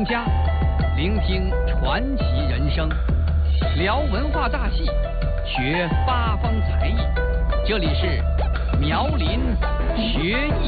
名家，聆听传奇人生，聊文化大戏，学八方才艺。这里是苗林学艺。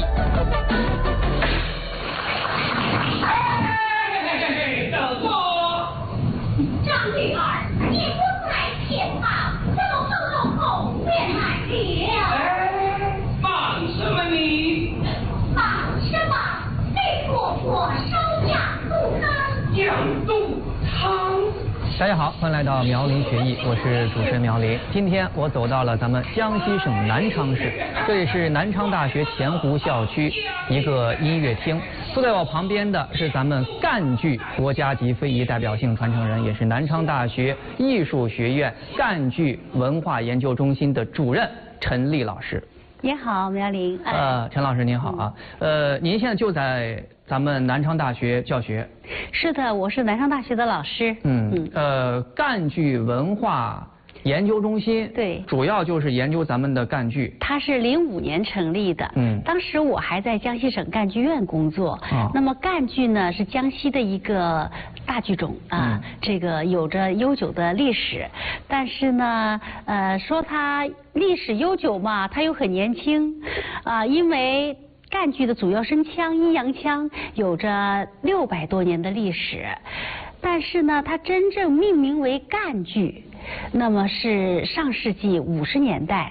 等我，张女儿，你不在前方，怎么走到后面来了？ 忙什么你？ 忙什么？给婆婆烧羊肚汤。 羊肚汤。 大家好，欢迎来到苗林学艺，我是主持人苗林。今天我走到了咱们江西省南昌市，这里是南昌大学前湖校区一个音乐厅。坐在我旁边的是咱们赣剧国家级非遗代表性传承人，也是南昌大学艺术学院赣剧文化研究中心的主任陈丽老师。 您好，苗林。 陈老师您好啊。您现在就在咱们南昌大学教学。 是的，我是南昌大学的老师。 赣剧文化研究中心， 对， 主要就是研究咱们的赣剧。 它是05年成立的，当时我还在江西省赣剧院工作。那么赣剧呢是江西的一个大剧种啊，这个有着悠久的历史，但是呢，说它历史悠久嘛，它又很年轻啊，因为赣剧的主要声腔阴阳腔有着600多年的历史，但是呢，它真正命名为赣剧，那么是上世纪50年代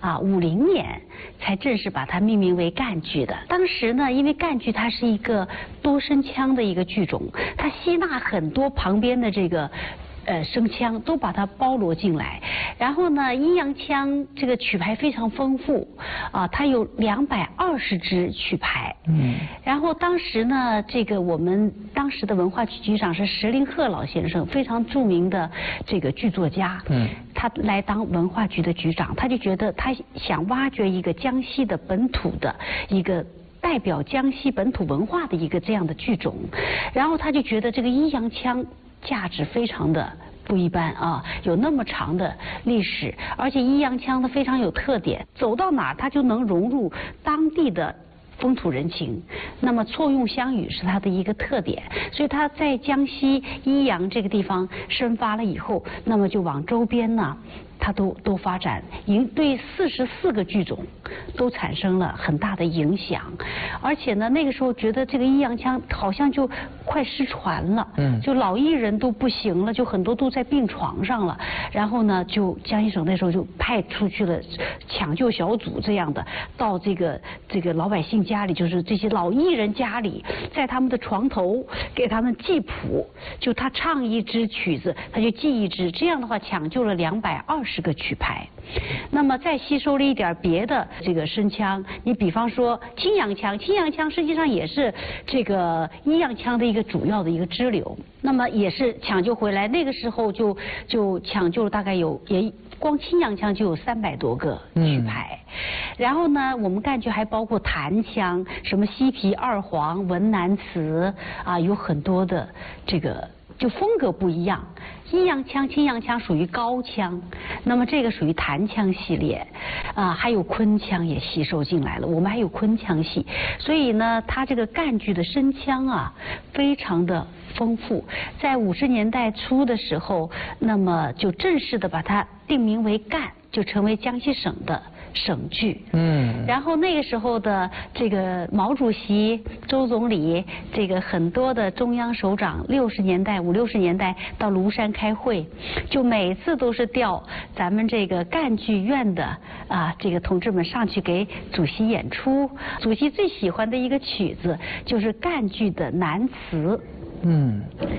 50年才正式把它命名为赣剧的。当时呢，因为赣剧它是一个多声腔的一个剧种，它吸纳很多旁边的这个声腔都把它包罗进来，然后呢，阴阳腔这个曲牌非常丰富啊，它有220支曲牌。然后当时呢，这个我们当时的文化局局长是石林鹤老先生，非常著名的这个剧作家。他来当文化局的局长，他就觉得他想挖掘一个江西的本土的一个代表江西本土文化的一个这样的剧种，然后他就觉得这个阴阳腔价值非常的不一般啊，有那么长的历史，而且阴阳腔它非常有特点，走到哪它就能融入当地的风土人情，那么错用乡语是它的一个特点，所以它在江西益阳这个地方生发了以后，那么就往周边呢它都发展，对44个剧种都产生了很大的影响，而且呢，那个时候觉得这个阴阳腔好像就快失传了，就老艺人都不行了，就很多都在病床上了，然后呢，就江西省那时候就派出去了抢救小组这样的，到这个老百姓家里，就是这些老艺人家里，在他们的床头给他们记谱，就他唱一支曲子，他就记一支，这样的话抢救了220个曲牌。那么再吸收了一点别的这个声腔，你比方说青阳腔，青阳腔实际上也是这个阴阳腔的一个主要的一个支流，那么也是抢救回来，那个时候就抢救了大概也光青阳腔就有300多个曲牌。然后呢，我们赣剧还包括弹腔，什么西皮、二黄、文南词啊，有很多的这个就风格不一样。阴阳腔、青阳腔属于高腔，那么这个属于弹腔系列啊，还有昆腔也吸收进来了，我们还有昆腔系，所以呢，它这个赣剧的声腔啊，非常的丰富。在50年代初的时候，那么就正式的把它定名为赣，就成为江西省的省剧。然后那个时候的这个毛主席、周总理，这个很多的中央首长，50、60年代到庐山开会，就每次都是调咱们这个赣剧院的这个同志们上去给主席演出。主席最喜欢的一个曲子就是赣剧的南词。